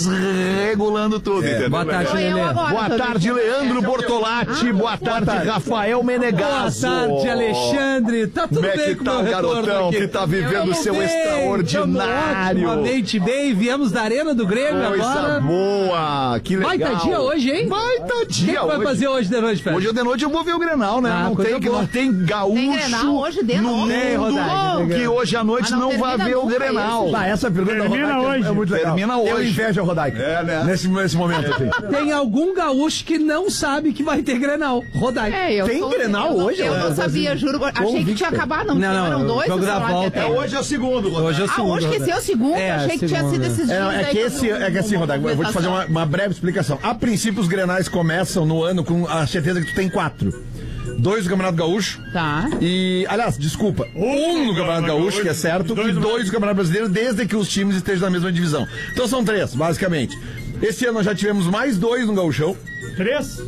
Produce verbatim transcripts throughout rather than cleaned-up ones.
desregulando tudo, É. entendeu? Boa tarde, Lelê. Boa tarde, Leandro Bortolatti. Boa tarde, Rafael Menegasso. Boa tarde, Alexandre. Tá tudo Como é bem que com o tá meu o retorno garotão aqui? que tá vivendo o seu bem, extraordinário? Otimamente bem. Viemos da Arena do Grêmio Coisa agora. boa, que legal. Baita dia hoje, hein? Baita O que, dia que vai hoje. fazer hoje de noite, Fred? Hoje de noite eu vou ver o Grenal, né? Ah, não, coisa tem, que boa. não tem gaúcho Tem Grenal hoje de no novo. Tem, mundo Rodaica, tem que hoje à noite Mas não não, vai termina ver o nunca Grenal. esse. Ah, essa pergunta Termina da Rodaica hoje. é muito legal. Termina Eu hoje. invejo a Rodaica. É, né? Nesse, nesse momento, assim. Tem algum gaúcho que não sabe que vai ter Grenal. Rodai. É, eu Tem tô- Grenal eu não- hoje? Eu não Ela- sabia, juro. Achei que tinha acabado, não. Não, não, Eram o dois. jogo você da falou que volta. até- É, hoje é o segundo, Rodaica. Hoje é o Ah, segundo. hoje que esse é o segundo? É, Achei que tinha segundo, sido né? esses dias. É, é que aí esse, com- é que assim, com Rodaica, eu vou te fazer uma, uma breve explicação. A princípio, os Grenais começam no ano com a certeza que tu tem quatro. Dois do Campeonato Gaúcho. Tá. E, aliás, desculpa, um no Campeonato Gaúcho, que é certo, e dois no Campeonato Brasileiro, desde que os times estejam na mesma divisão. Então são três, basicamente. Esse ano nós já tivemos mais dois no Gauchão. Três?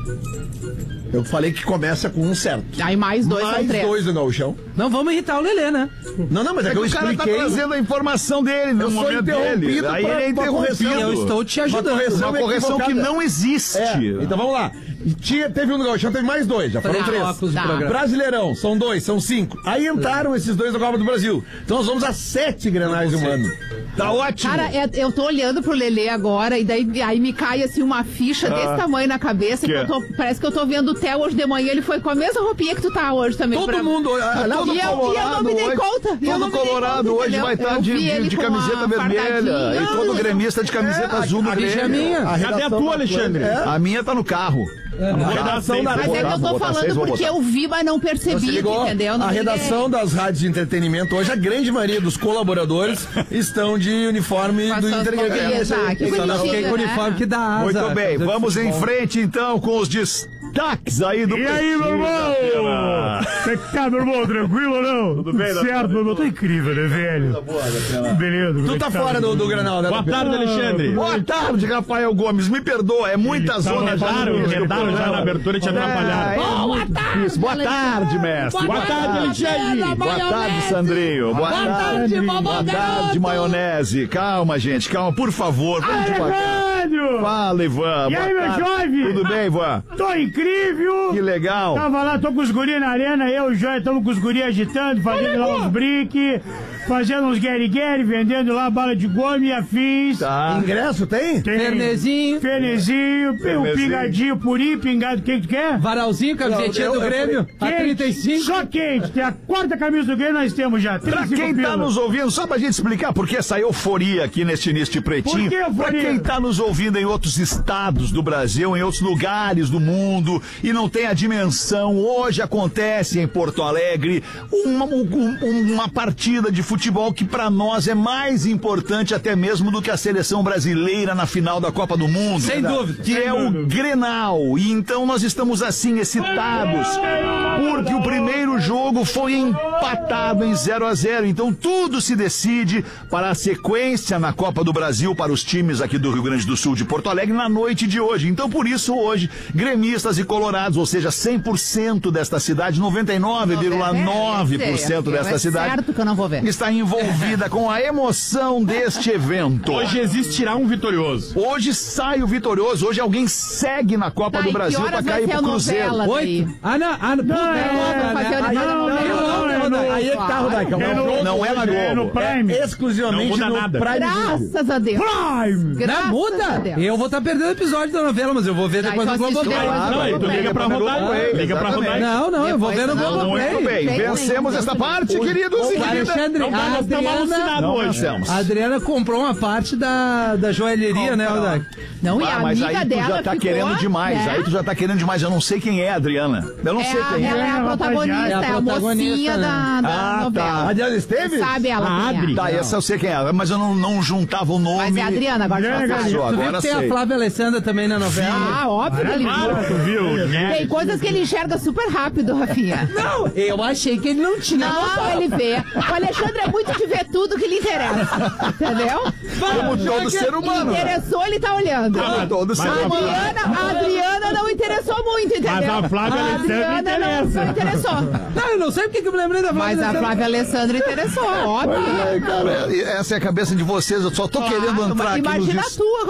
Eu falei que começa com um certo. Aí mais dois são mais três. dois no Gauchão. Não vamos irritar o Lelê, né? Não, não, mas é, É que que eu o cara tá expliquei. trazendo a informação dele no Eu sou momento dele. interrompido Aí pra- ele é pra correção. interrompido. Eu estou te ajudando. Uma correção, Uma correção que equivocada. não existe. É, então vamos lá. Tinha, teve um no Gauchão, teve mais dois, já foram Três três. blocos de Tá. programa. Brasileirão, são dois, são cinco. Aí entraram esses dois na Copa do Brasil. Então nós vamos a sete Grenais um ano. Tá ótimo. Cara, é- eu tô olhando pro Lelê agora e daí aí me cai assim uma ficha desse tamanho na cabeça que Que? eu tô, parece que eu tô vendo o Theo hoje de manhã, ele foi com a mesma roupinha que tu tá hoje também. Todo pra- mundo. ah, E todo eu, e eu não Colorado me dei hoje- conta. e eu Todo não me dei Colorado conta, hoje entendeu? vai estar Eu de, vi de, ele de com camiseta uma vermelha. fardadinha. E todo gremista de camiseta azul no a ficha é Grêmio. minha. A Cadê a redação tua, da- Alexandre? É. A minha tá no carro. A redação da Mas Vou é que botar, eu vou tô botar falando seis, vou porque botar. eu vi, mas não Você percebi, ligou? entendeu? Não A me redação liguei. das rádios de entretenimento, hoje a grande maioria dos colaboradores estão de uniforme Com as do suas Inter. roupinhas, ah, que Só não bonitinho, fiquei com o né? uniforme que dá asa. Muito bem, Fazer vamos em futebol. frente então com os destaques aí do E aí, meu irmão? Como é que tá, meu irmão? Tranquilo ou não? Tudo bem, Certo, Datena? meu irmão. Tô incrível, né, velho? Beleza. como Tu é tá que fora do, do Granal, né? Boa tarde, Alexandre. Boa tarde, Rafael Gomes. Me perdoa, é muita Ele zona tava já claro, no redaram programa. já na abertura e te atrapalharam. É, Boa tarde, isso. Boa tarde, mestre. Boa tarde, Alexandre. Boa tarde, Sandrinho. Boa, tarde, Boa tarde, maionese. Calma, gente, calma, por favor. Vamos devagar. Evandro! Fala, Ivan. E Boa aí, meu tarde. jovem? Tudo bem, Ivan? Tô incrível! Que legal. Tava lá, tô com os guri na arena, eu e o Joia estamos com os guri agitando, fazendo lá uns brick, fazendo uns gueri-gueri, vendendo lá bala de goma e afins. Tá. Ingresso tem? Tem Fernezinho. Fenezinho, um Fernezinho. pingadinho, puri, pingado, o que que tu quer? Varalzinho, camisetinha Não, eu- do eu Grêmio. A Quente, trinta e cinco. Só quente, tem a quarta camisa do Grêmio, nós temos já. Pra trinta e cinco quem tá pila. nos ouvindo, só pra gente explicar por que essa euforia aqui neste início de Pretinho. Por que euforia? Pra quem tá nos ouvindo em outros estados do Brasil, em outros lugares do mundo e não tem a dimensão, hoje acontece em Porto Alegre uma, um- uma partida de futebol que pra nós é mais importante até mesmo do que a seleção brasileira na final da Copa do Mundo. Sem dúvida. Que é o Grenal. E então nós estamos assim excitados porque o primeiro jogo foi empatado em zero a zero. Então tudo se decide para a sequência na Copa do Brasil para os times aqui do Rio Grande do Sul de Porto Alegre na noite de hoje. Então por isso hoje, gremistas e colorados, ou seja, cem por cento desta cidade, noventa e nove vírgula nove por cento desta é cidade, certo que eu não vou ver. está envolvida com a emoção deste evento. Hoje existirá um vitorioso. Hoje sai o vitorioso, hoje alguém segue na Copa Tá, do e que Brasil horas para vai cair ser a pro Cruzeiro. novela daí? Oito? Ah, não. Ah, não. Não, Puta, é, é, fazer né? a Aí novela. não, Não, não, é não, no- Aí é que tá, Rodaica. É no- Não é na Globo. É no Prime. É exclusivamente Não muda no nada. Prime Video. Graças a Deus. Prime! Graças Não a muda. Deus. Eu vou estar perdendo episódio da novela, mas eu vou ver Ah, depois então no assiste Globoplay. depois. Não, aí tu liga pra Rodaica. Liga pra Exatamente. Rodaica. Não, não, eu vou ver no Depois não. Globoplay. Muito bem, Tem, vencemos tem, esta tem. parte, queridos e queridas. Alexandre, Não, a nós estamos Adriana, alucinados Não hoje. vencemos. a Adriana comprou uma parte da, da joalheria, né, Rodaica? Não, e Ah, a mas amiga aí tu dela já tá ficou, querendo demais, né? aí tu já tá querendo demais, eu não sei quem é a Adriana. Eu não É sei a, quem é. ela é a É a protagonista, rapaziada. é a É a protagonista, mocinha né? da, da Ah, tá. novela. A Adriana Esteves? Sabe ela A quem é. Adri. Tá, essa eu sei quem é, mas eu não, não juntava o nome. Mas é a Adriana, agora Adriana já sabe. ganhou. Tu viu Agora que tem sei. a Flávia Alessandra também na novela? Ah, óbvio que ele Claro, tu viu? né? Tem coisas que ele enxerga super rápido, Rafinha. Não, eu achei que ele não tinha Não, noção. ele vê. O Alexandre é muito de ver tudo que lhe interessa. Entendeu? Como todo ser humano. Interessou, ele tá olhando. Como todo ser A humano. Adriana, a Adriana não interessou muito, entendeu? Mas a Flávia Alessandra Adriana não, interessa. não interessou. Não, eu não sei porque que eu me lembrei da Flávia Mas a Alessandra. Flávia Alessandra interessou, óbvio. Ai, cara, essa é a cabeça de vocês, eu só tô querendo entrar aqui nos Imagina a dis- tua